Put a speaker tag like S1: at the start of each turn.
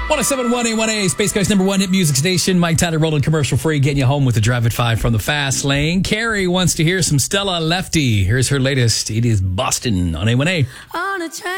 S1: 1071 A1A, Space Coast number one hit music station. Mike Tyler rolling commercial free, getting you home with the Drive at 5 from the fast lane. Carrie wants to hear some Stella Lefty. Here's her latest. It is Boston on A1A.
S2: On a train.